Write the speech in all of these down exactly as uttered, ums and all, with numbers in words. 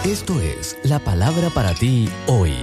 Esto es la palabra para ti hoy.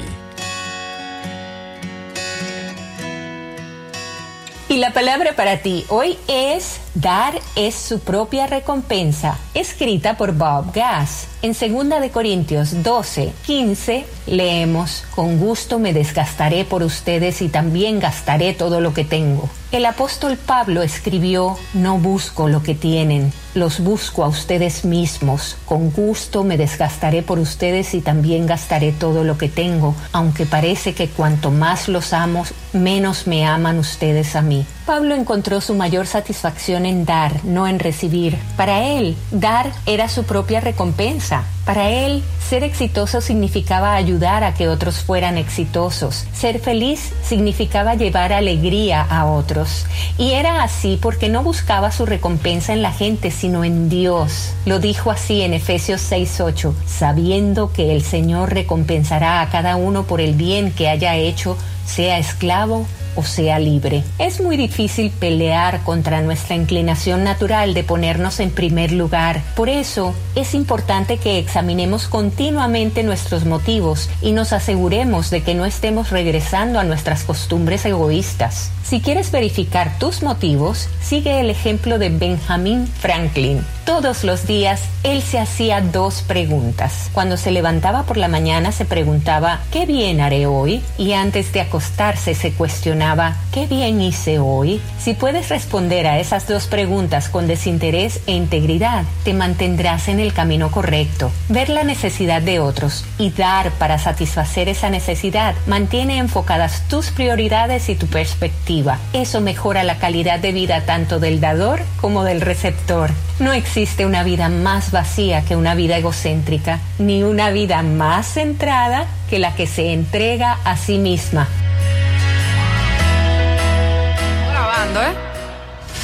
Y la palabra para ti hoy es Dar es su propia recompensa, escrita por Bob Gass. En segunda de Corintios doce, quince leemos: con gusto me desgastaré por ustedes y también gastaré todo lo que tengo. El apóstol Pablo escribió: no busco lo que tienen, los busco a ustedes mismos. Con gusto me desgastaré por ustedes y también gastaré todo lo que tengo, aunque parece que cuanto más los amo, menos me aman ustedes a mí. Pablo encontró su mayor satisfacción en dar, no en recibir. Para él, dar era su propia recompensa. Para él, ser exitoso significaba ayudar a que otros fueran exitosos. Ser feliz significaba llevar alegría a otros. Y era así porque no buscaba su recompensa en la gente, sino en Dios. Lo dijo así en Efesios seis ocho, sabiendo que el Señor recompensará a cada uno por el bien que haya hecho, sea esclavo o sea libre. Es muy difícil pelear contra nuestra inclinación natural de ponernos en primer lugar. Por eso, es importante que examinemos continuamente nuestros motivos y nos aseguremos de que no estemos regresando a nuestras costumbres egoístas. Si quieres verificar tus motivos, sigue el ejemplo de Benjamin Franklin. Todos los días, él se hacía dos preguntas. Cuando se levantaba por la mañana, se preguntaba, ¿qué bien haré hoy? Y antes de acostarse, se cuestionaba, ¿qué bien hice hoy? Si puedes responder a esas dos preguntas con desinterés e integridad, te mantendrás en el camino correcto. Ver la necesidad de otros y dar para satisfacer esa necesidad mantiene enfocadas tus prioridades y tu perspectiva. Eso mejora la calidad de vida tanto del dador como del receptor. No existe una vida más vacía que una vida egocéntrica, ni una vida más centrada que la que se entrega a sí misma.